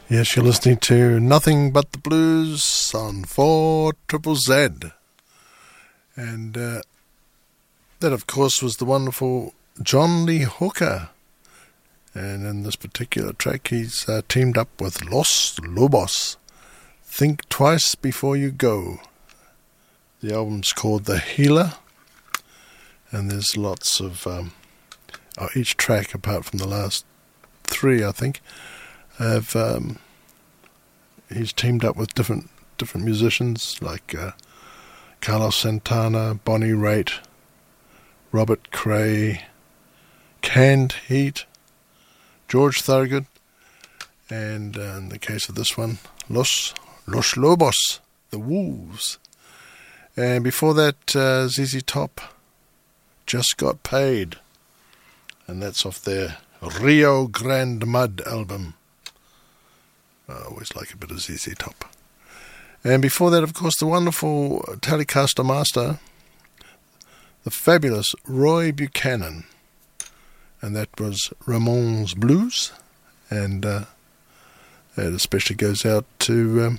Yes, you're listening to Nothing But the Blues on 4ZZZ. And that, of course, was the wonderful John Lee Hooker. And in this particular track, he's teamed up with Los Lobos. Think Twice Before You Go. The album's called The Healer. And there's lots of... each track, apart from the last three, I think, have... he's teamed up with different musicians like Carlos Santana, Bonnie Raitt, Robert Cray, Canned Heat, George Thorogood, and in the case of this one, Los Lobos, the Wolves. And before that, ZZ Top, Just Got Paid, and that's off their Rio Grande Mud album. I always like a bit of ZZ Top. And before that, of course, the wonderful Telecaster master, the fabulous Roy Buchanan. And that was Ramon's Blues. And it especially goes out to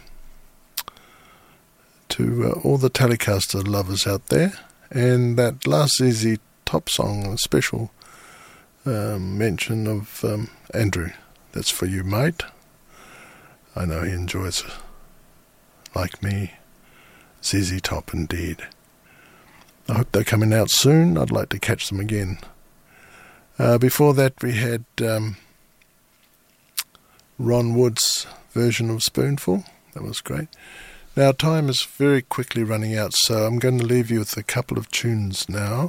all the Telecaster lovers out there. And that last ZZ Top song, a special mention of Andrew. That's for you, mate. I know he enjoys it. Like me, ZZ Top indeed. I hope they're coming out soon. I'd like to catch them again. Before that, we had Ron Wood's version of Spoonful. That was great. Now, time is very quickly running out, so I'm going to leave you with a couple of tunes now.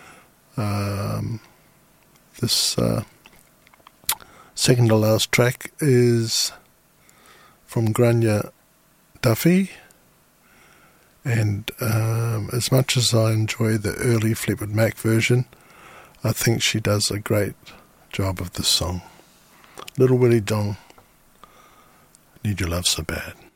This second to last track is from Grania Duffy, and as much as I enjoy the early Fleetwood Mac version, I think she does a great job of this song. Little Willie Dong, Need Your Love So Bad.